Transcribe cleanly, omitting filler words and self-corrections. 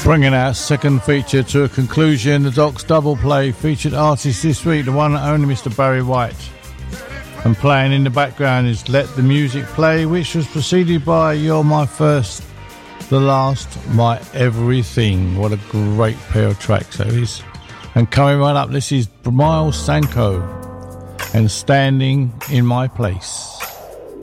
Bringing our second feature to a conclusion, the Docs double play featured artist this week, the one and only Mr. Barry White. And playing in the background is Let the Music Play, which was preceded by You're My First, The Last, My Everything. What a great pair of tracks that is. And coming right up, this is Miles Sanko and Standing in My Place.